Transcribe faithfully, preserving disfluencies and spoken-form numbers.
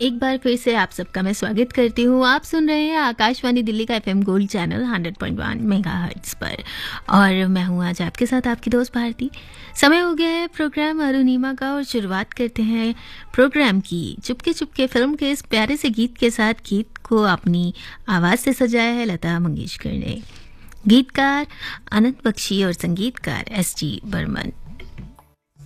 एक बार फिर से आप सबका मैं स्वागत करती हूँ। आप सुन रहे हैं आकाशवाणी दिल्ली का FM gold channel hundred point one megahertz पर, और मैं हूँ आज आपके साथ आपकी दोस्त भारती। समय हो गया है प्रोग्राम अरुणिमा का, और शुरुआत करते हैं प्रोग्राम की चुपके चुपके फिल्म के इस प्यारे से गीत के साथ। गीत को अपनी आवाज़ से सजाया है लता मंगेशकर ने, गीतकार अनंत बख्शी और संगीतकार एस जी बर्मन।